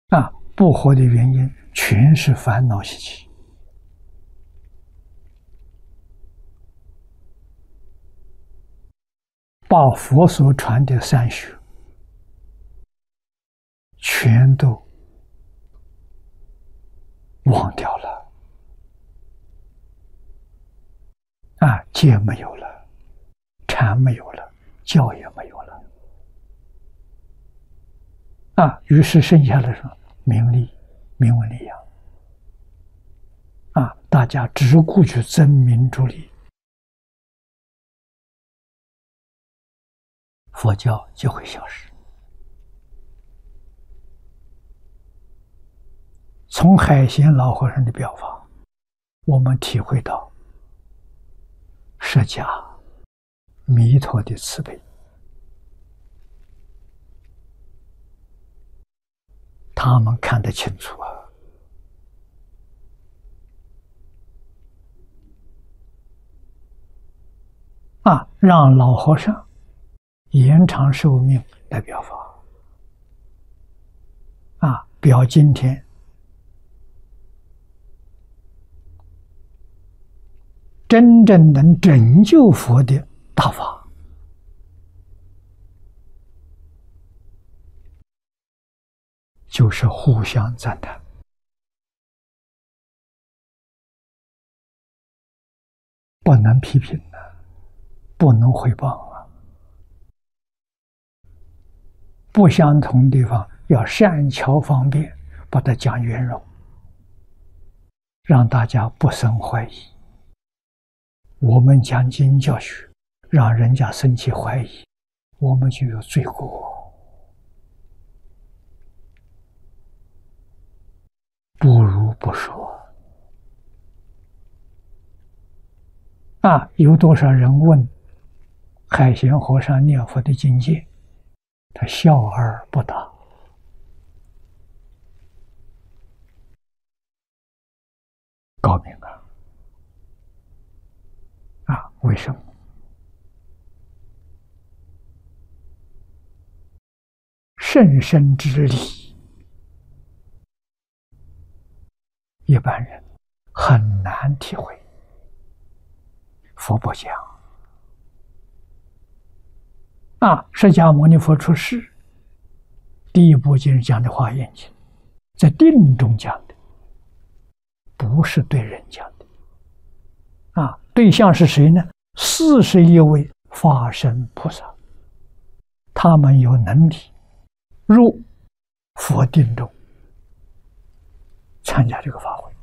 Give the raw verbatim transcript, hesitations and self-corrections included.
啊，不活的原因全是烦恼习气。把佛所传的三学全都忘掉了，啊，戒没有了，禅没有了，教也没有了，啊，于是剩下的是名利、名闻利养，啊，大家只顾去争名逐利，佛教就会消失。从海贤老和尚的表法，我们体会到释迦弥陀的慈悲，他们看得清楚啊！啊，让老和尚延长寿命来表法，啊，表今天真正能拯救佛的大法，就是互相赞叹，不能批评的，不能诽谤啊！不相同地方要善巧方便，把它讲圆融，让大家不生怀疑。我们讲经教学，让人家生起怀疑，我们就有罪过，不如不说。啊，有多少人问海贤和尚念佛的境界，他笑而不答。高明啊！啊，为什么？甚深之理，一般人很难体会。佛不讲啊，释迦牟尼佛出世，第一部经讲的《华严经》，在定中讲的，不是对人讲的。啊，对象是谁呢？四十一位法身菩萨，他们有能力入佛定中参加这个法会。